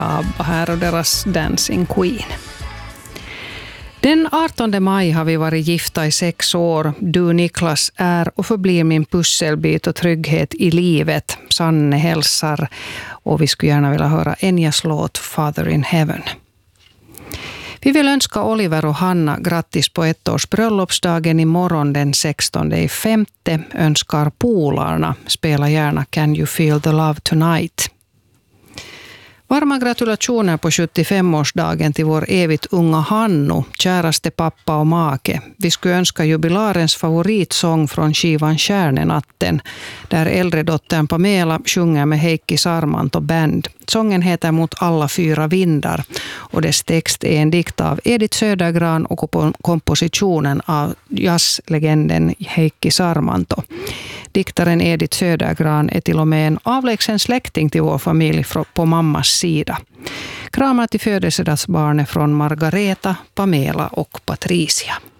ABBA här och deras Dancing Queen. Den 18 maj har vi varit gifta i 6 år. Du, Niklas, är och förblir min pusselbit och trygghet i livet. Sanne hälsar, och vi skulle gärna vilja höra Enyas låt Father in Heaven. Vi vill önska Oliver och Hanna grattis på 1-års bröllopsdagen imorgon den 16/5. Önskar polarna. Spela gärna Can You Feel the Love Tonight. Varma gratulationer på 75-årsdagen till vår evigt unga Hannu, käraste pappa och make. Vi skulle önska jubilarens favoritsång från skivan Kärnenatten, där äldredottern Pamela sjunger med Heikki Sarmanto Band. Sången heter Mot alla 4 vindar, och dess text är en dikt av Edith Södergran och kompositionen av jazzlegenden Heikki Sarmanto. Diktaren Edith Södergran är till och med en avlägsen släkting till vår familj på mammas sida. Kramar till födelsedagsbarnet från Margareta, Pamela och Patricia.